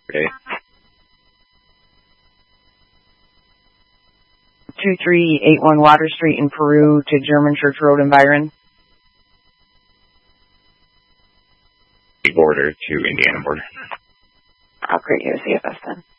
Okay. 2381 Water Street in Peru to German Church Road in Byron. Border to Indiana border. I'll create you a CFS then.